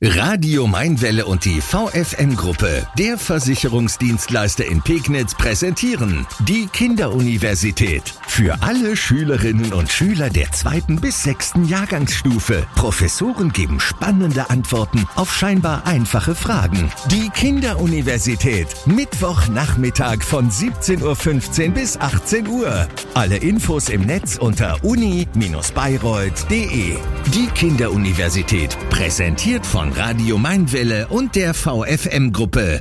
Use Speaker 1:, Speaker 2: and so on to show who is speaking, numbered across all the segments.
Speaker 1: Radio Mainwelle und die VFM-Gruppe, der Versicherungsdienstleister in Pegnitz, präsentieren die Kinderuniversität. Für alle Schülerinnen und Schüler der 2. bis 6. Jahrgangsstufe. Professoren geben spannende Antworten auf scheinbar einfache Fragen. Die Kinderuniversität, Mittwochnachmittag von 17:15 bis 18 Uhr. Alle Infos im Netz unter uni-bayreuth.de. Die Kinderuniversität, präsentiert von Radio Mainwelle und der VFM-Gruppe.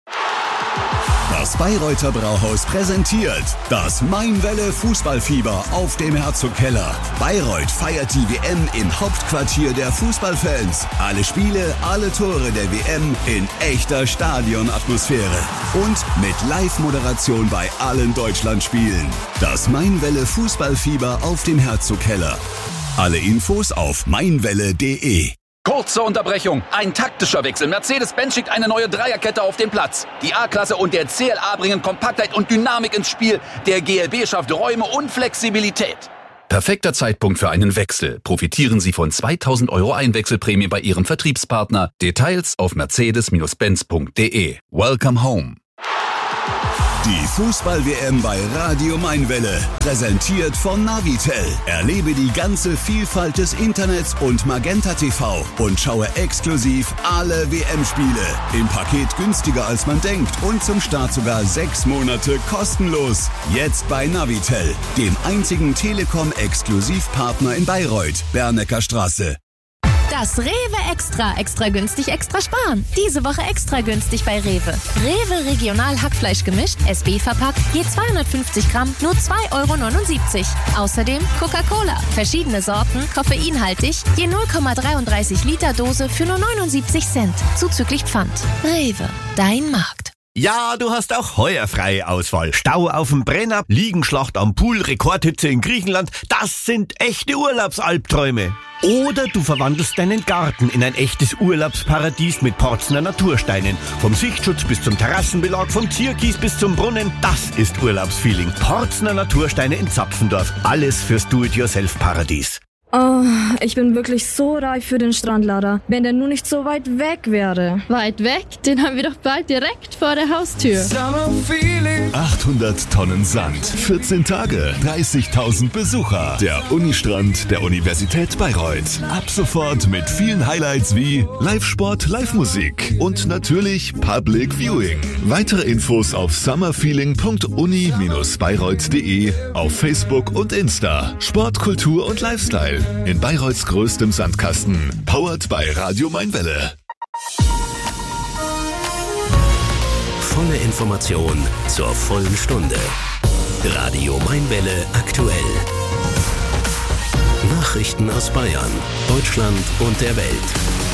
Speaker 2: Das Bayreuther Brauhaus präsentiert das Mainwelle Fußballfieber auf dem Herzogkeller. Bayreuth feiert die WM im Hauptquartier der Fußballfans. Alle Spiele, alle Tore der WM in echter Stadionatmosphäre. Und mit Live-Moderation bei allen Deutschlandspielen. Das Mainwelle Fußballfieber auf dem Herzogkeller. Alle Infos auf mainwelle.de.
Speaker 3: Kurze Unterbrechung, ein taktischer Wechsel. Mercedes-Benz schickt eine neue Dreierkette auf den Platz. Die A-Klasse und der CLA bringen Kompaktheit und Dynamik ins Spiel. Der GLB schafft Räume und Flexibilität.
Speaker 4: Perfekter Zeitpunkt für einen Wechsel. Profitieren Sie von 2.000 € Einwechselprämie bei Ihrem Vertriebspartner. Details auf mercedes-benz.de. Welcome home.
Speaker 2: Die Fußball-WM bei Radio Mainwelle, präsentiert von Navitel. Erlebe die ganze Vielfalt des Internets und Magenta TV und schaue exklusiv alle WM-Spiele. Im Paket günstiger als man denkt und zum Start sogar 6 Monate kostenlos. Jetzt bei Navitel, dem einzigen Telekom-Exklusivpartner in Bayreuth, Bernecker Straße.
Speaker 5: Das Rewe Extra günstig, extra sparen. Diese Woche extra günstig bei Rewe. Rewe Regional Hackfleisch gemischt, SB verpackt, je 250 Gramm, nur 2,79 €. Außerdem Coca-Cola, verschiedene Sorten, koffeinhaltig, je 0,33 Liter Dose für nur 79 Cent, zuzüglich Pfand. Rewe, dein Markt.
Speaker 6: Ja, du hast auch heuer freie Auswahl. Stau auf dem Brenner, Liegenschlacht am Pool, Rekordhitze in Griechenland. Das sind echte Urlaubsalbträume. Oder du verwandelst deinen Garten in ein echtes Urlaubsparadies mit Porzner Natursteinen. Vom Sichtschutz bis zum Terrassenbelag, vom Zierkies bis zum Brunnen. Das ist Urlaubsfeeling. Porzner Natursteine in Zapfendorf. Alles fürs Do-it-yourself-Paradies.
Speaker 7: Oh, ich bin wirklich so reif für den Strandlader. Wenn der nur nicht so weit weg wäre.
Speaker 8: Weit weg? Den haben wir doch bald direkt vor der Haustür.
Speaker 9: 800 Tonnen Sand, 14 Tage, 30.000 Besucher. Der Unistrand der Universität Bayreuth. Ab sofort mit vielen Highlights wie Live-Sport, Live-Musik und natürlich Public Viewing. Weitere Infos auf summerfeeling.uni-bayreuth.de, auf Facebook und Insta. Sport, Kultur und Lifestyle. In Bayreuths größtem Sandkasten. Powered by Radio Mainwelle.
Speaker 1: Volle Information zur vollen Stunde. Radio Mainwelle aktuell. Nachrichten aus Bayern, Deutschland und der Welt.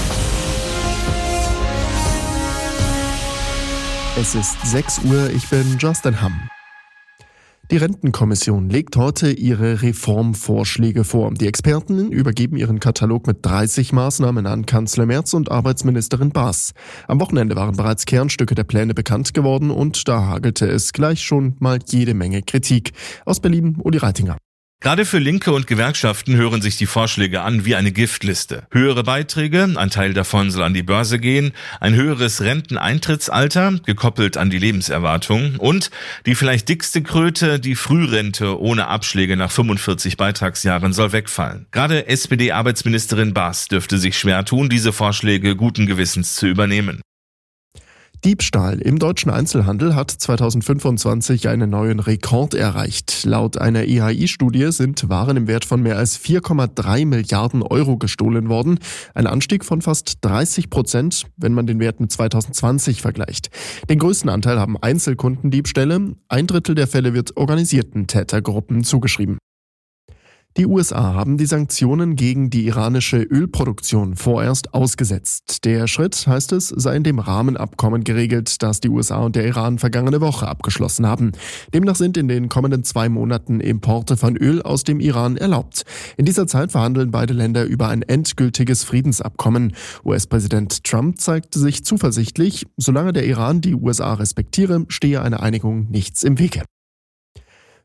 Speaker 10: Es ist 6 Uhr, ich bin Justin Hamm. Die Rentenkommission legt heute ihre Reformvorschläge vor. Die Experten übergeben ihren Katalog mit 30 Maßnahmen an Kanzler Merz und Arbeitsministerin Baas. Am Wochenende waren bereits Kernstücke der Pläne bekannt geworden und da hagelte es gleich schon mal jede Menge Kritik. Aus Berlin, Uli Reitinger.
Speaker 11: Gerade für Linke und Gewerkschaften hören sich die Vorschläge an wie eine Giftliste. Höhere Beiträge, ein Teil davon soll an die Börse gehen, ein höheres Renteneintrittsalter, gekoppelt an die Lebenserwartung und die vielleicht dickste Kröte, die Frührente ohne Abschläge nach 45 Beitragsjahren soll wegfallen. Gerade SPD-Arbeitsministerin Baas dürfte sich schwer tun, diese Vorschläge guten Gewissens zu übernehmen.
Speaker 10: Diebstahl im deutschen Einzelhandel hat 2025 einen neuen Rekord erreicht. Laut einer IHI-Studie sind Waren im Wert von mehr als 4,3 Milliarden € gestohlen worden. Ein Anstieg von fast 30%, wenn man den Wert mit 2020 vergleicht. Den größten Anteil haben Einzelkundendiebstähle. 1/3 der Fälle wird organisierten Tätergruppen zugeschrieben. Die USA haben die Sanktionen gegen die iranische Ölproduktion vorerst ausgesetzt. Der Schritt, heißt es, sei in dem Rahmenabkommen geregelt, das die USA und der Iran vergangene Woche abgeschlossen haben. Demnach sind in den kommenden 2 Monaten Importe von Öl aus dem Iran erlaubt. In dieser Zeit verhandeln beide Länder über ein endgültiges Friedensabkommen. US-Präsident Trump zeigte sich zuversichtlich, solange der Iran die USA respektiere, stehe einer Einigung nichts im Wege.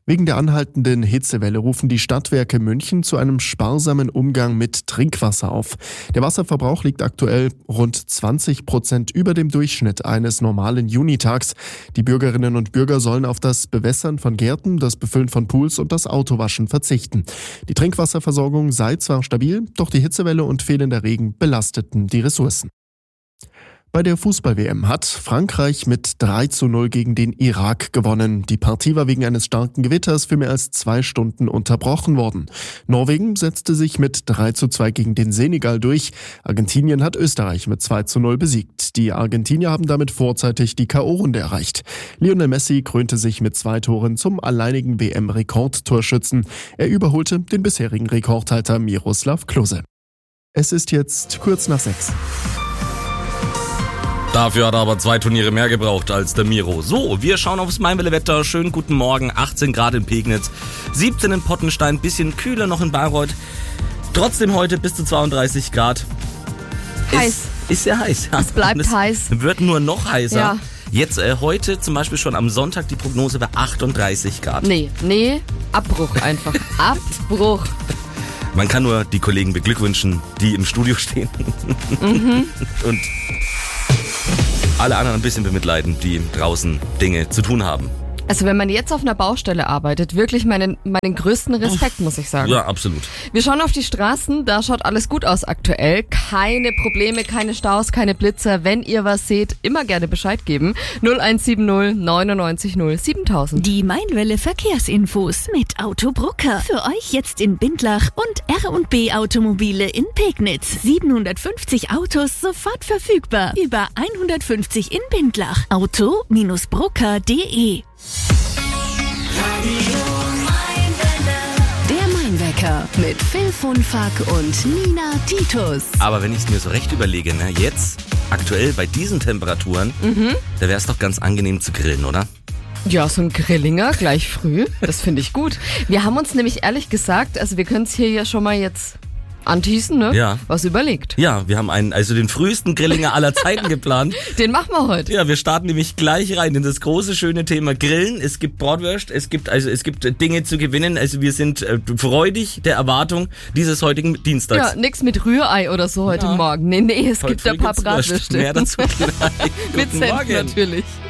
Speaker 10: Wegen der anhaltenden Hitzewelle rufen die Stadtwerke München zu einem sparsamen Umgang mit Trinkwasser auf. Der Wasserverbrauch liegt aktuell rund 20% über dem Durchschnitt eines normalen Junitags. Die Bürgerinnen und Bürger sollen auf das Bewässern von Gärten, das Befüllen von Pools und das Autowaschen verzichten. Die Trinkwasserversorgung sei zwar stabil, doch die Hitzewelle und fehlender Regen belasteten die Ressourcen. Bei der Fußball-WM hat Frankreich mit 3:0 gegen den Irak gewonnen. Die Partie war wegen eines starken Gewitters für mehr als 2 Stunden unterbrochen worden. Norwegen setzte sich mit 3:2 gegen den Senegal durch. Argentinien hat Österreich mit 2:0 besiegt. Die Argentinier haben damit vorzeitig die K.O.-Runde erreicht. Lionel Messi krönte sich mit 2 Toren zum alleinigen WM-Rekordtorschützen. Er überholte den bisherigen Rekordhalter Miroslav Klose. Es ist jetzt kurz nach 6.
Speaker 12: Dafür hat er aber 2 Turniere mehr gebraucht als der Miro. So, wir schauen aufs Mainwelle-Wetter. Schönen guten Morgen. 18 Grad in Pegnitz, 17 in Pottenstein, bisschen kühler noch in Bayreuth. Trotzdem heute bis zu 32 Grad.
Speaker 13: Heiß.
Speaker 12: Ist sehr heiß. Ja.
Speaker 13: Es bleibt heiß.
Speaker 12: Wird nur noch heißer.
Speaker 13: Ja.
Speaker 12: Jetzt heute zum Beispiel schon am Sonntag die Prognose bei 38 Grad.
Speaker 13: Nee, Abbruch einfach. Abbruch.
Speaker 12: Man kann nur die Kollegen beglückwünschen, die im Studio stehen. Und alle anderen ein bisschen bemitleiden, die draußen Dinge zu tun haben.
Speaker 13: Also wenn man jetzt auf einer Baustelle arbeitet, wirklich meinen größten Respekt, muss ich sagen.
Speaker 12: Ja, absolut.
Speaker 13: Wir schauen auf die Straßen, da schaut alles gut aus aktuell. Keine Probleme, keine Staus, keine Blitzer. Wenn ihr was seht, immer gerne Bescheid geben. 0170 99 0 7000.
Speaker 14: Die Mainwelle Verkehrsinfos mit Auto Brucker. Für euch jetzt in Bindlach und R&B Automobile in Pegnitz. 750 Autos sofort verfügbar. Über 150 in Bindlach. Auto-brucker.de. Der Mainwecker mit Phil von Fack und Nina Titus.
Speaker 12: Aber wenn ich es mir so recht überlege, ne, jetzt aktuell bei diesen Temperaturen, da wäre es doch ganz angenehm zu grillen, oder?
Speaker 13: Ja, so ein Grillinger gleich früh, das finde ich gut. Wir haben uns nämlich ehrlich gesagt, also wir können es hier ja schon mal jetzt anteasen, ne?
Speaker 12: Ja.
Speaker 13: Was überlegt.
Speaker 12: Ja, wir haben den frühesten Grillinger aller Zeiten geplant.
Speaker 13: Den machen wir heute.
Speaker 12: Ja, wir starten nämlich gleich rein in das große, schöne Thema Grillen. Es gibt Bratwurst, es gibt Dinge zu gewinnen. Also wir sind freudig der Erwartung dieses heutigen Dienstags.
Speaker 13: Ja, nix mit Rührei oder so heute Morgen. Nee, es gibt ein paar Bratwürste.
Speaker 12: Mehr dazu gleich.
Speaker 13: Mit Senf natürlich.